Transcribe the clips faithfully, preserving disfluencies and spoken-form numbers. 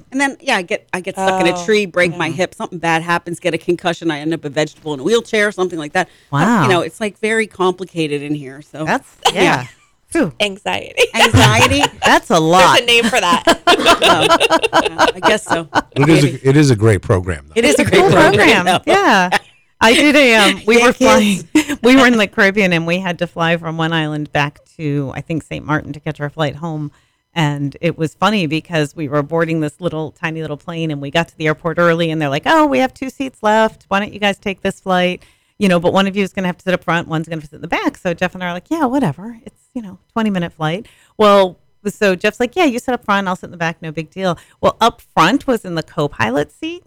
And then, yeah, I get I get stuck oh, in a tree, break yeah. my hip, something bad happens, get a concussion, I end up a vegetable in a wheelchair, something like that. Wow. You know, it's like very complicated in here. So that's, yeah. yeah. Anxiety. Anxiety. That's a lot. There's a name for that. so, yeah, I guess so. It is a, it is a great program, though. It is a it's great cool program. program. Yeah. I did a, um, we yeah, were kids. flying, we were in the Caribbean and we had to fly from one island back to, I think, Saint Martin to catch our flight home. And it was funny because we were boarding this little tiny little plane and we got to the airport early and they're like, oh, we have two seats left. Why don't you guys take this flight? You know, but one of you is going to have to sit up front. One's going to sit in the back. So Jeff and I are like, yeah, whatever. It's, you know, twenty minute flight. Well, so Jeff's like, yeah, you sit up front. I'll sit in the back. No big deal. Well, up front was in the co-pilot seat.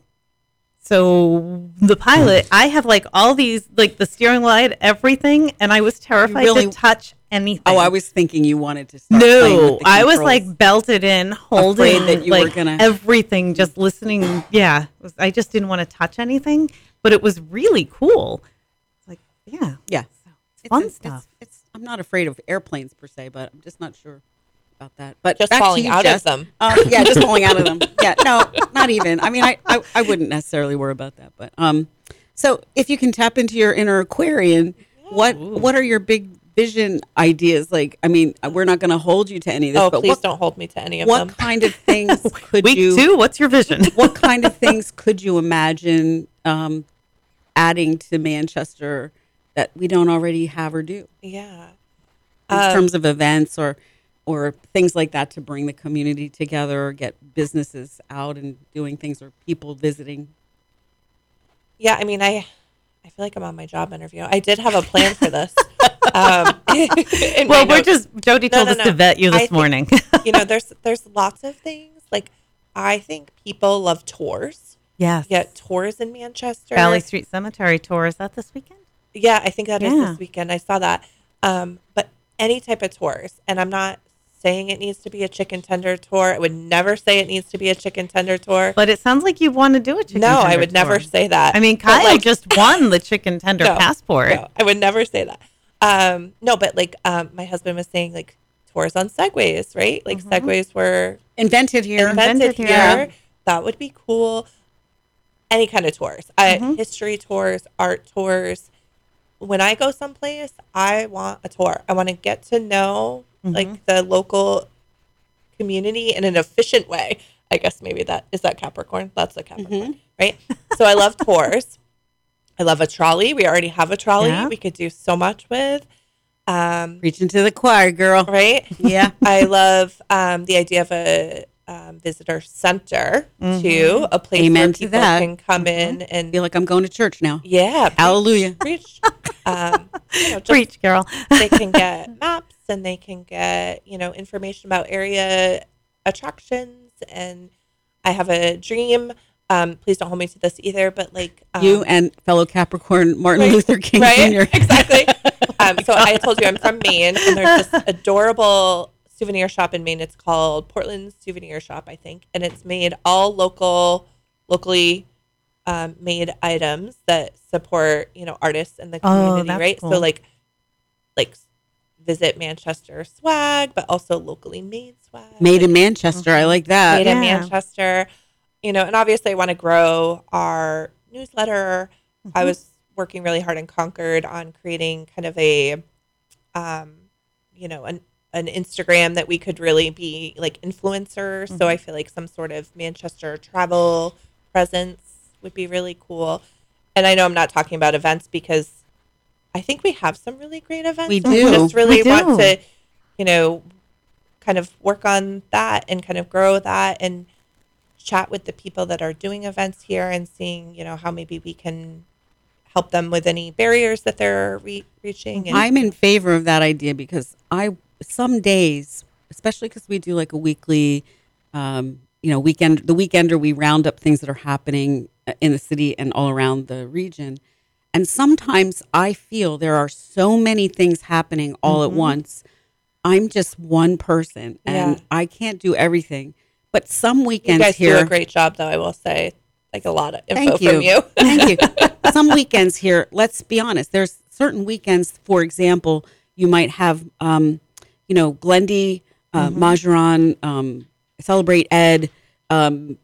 So the pilot, I have like all these, like the steering light, everything. And I was terrified really, to touch anything. Oh, I was thinking you wanted to start no, playing with the I was like belted in, holding Afraid that you like were gonna... everything, just listening. Yeah, was, I just didn't want to touch anything, but it was really cool. It's like, yeah. Yeah. So it's, it's fun a, stuff. It's, it's, I'm not afraid of airplanes per se, but I'm just not sure about that. But just back falling to you, out Jess. of them. Um, yeah, just falling out of them. Yeah, no, not even. I mean, I, I, I wouldn't necessarily worry about that. But um, so if you can tap into your inner Aquarian, what Ooh. what are your big vision ideas? Like, I mean, we're not going to hold you to any of this. Oh, but please what, don't hold me to any of what them. What kind of things could Week you? two, what's your vision? What kind of things could you imagine um, adding to Manchester that we don't already have or do? Yeah. In um, terms of events or or things like that to bring the community together, or get businesses out and doing things, or people visiting. Yeah, I mean, I I feel like I'm on my job interview. I did have a plan for this. um, well, we're just, Jody told no, no, us no. to vet you this think, morning. you know, there's there's lots of things. Like, I think people love tours. Yes. Yeah, tours in Manchester. Valley Street Cemetery tour. Is that this weekend? Yeah, I think that yeah. is this weekend. I saw that. Um, but any type of tours, and I'm not saying it needs to be a chicken tender tour. I would never say it needs to be a chicken tender tour. But it sounds like you want to do a chicken no, tender tour. No, I would tour. never say that. I mean, Kyle like, just won the chicken tender no, passport. No, I would never say that. Um, no, but like um, my husband was saying, like tours on segways, right? Like mm-hmm. segways were invented here. Invented, invented here. here. That would be cool. Any kind of tours. Mm-hmm. Uh, history tours, art tours. When I go someplace, I want a tour. I want to get to know mm-hmm. like the local community in an efficient way. I guess maybe that is that Capricorn. That's the Capricorn, mm-hmm. right? So I love tours. I love a trolley. We already have a trolley. Yeah. We could do so much with. Um, Reaching to the choir, girl. Right? Yeah. I love um, the idea of a um, visitor center mm-hmm. too, a place Amen where to people that. can come mm-hmm. in and feel like I'm going to church now. Yeah. Preach, Hallelujah. Preach. Um, you know, just, preach, girl. They can get maps and they can get, you know, information about area attractions. And I have a dream. Um, please don't hold me to this either, but like um, you and fellow Capricorn Martin right, Luther King right? Junior Exactly. um, so I told you I'm from Maine, and there's this adorable souvenir shop in Maine. It's called Portland Souvenir Shop, I think, and it's made all local, locally um, made items that support, you know, artists in the community, oh, that's right? Cool. So like, like visit Manchester swag, but also locally made swag. Made in Manchester, mm-hmm. I like that. Made yeah. in Manchester. You know, and obviously I want to grow our newsletter. Mm-hmm. I was working really hard in Concord on creating kind of a, um, you know, an, an Instagram that we could really be like influencers. Mm-hmm. So I feel like some sort of Manchester travel presence would be really cool. And I know I'm not talking about events because I think we have some really great events. We do. We just really we do. want to, you know, kind of work on that and kind of grow that and chat with the people that are doing events here and seeing, you know, how maybe we can help them with any barriers that they're re- reaching. And I'm in favor of that idea because I, some days, especially because we do like a weekly, um, you know, weekend, the weekender, we round up things that are happening in the city and all around the region. And sometimes I feel there are so many things happening all mm-hmm. at once. I'm just one person and yeah. I can't do everything. But some weekends you guys here, do a great job, though. I will say, like a lot of info thank you. from you. Thank you. Some weekends here, let's be honest. There's certain weekends, for example, you might have, um, you know, Glendy, uh, mm-hmm. Majoran, um, Celebrate Ed, um,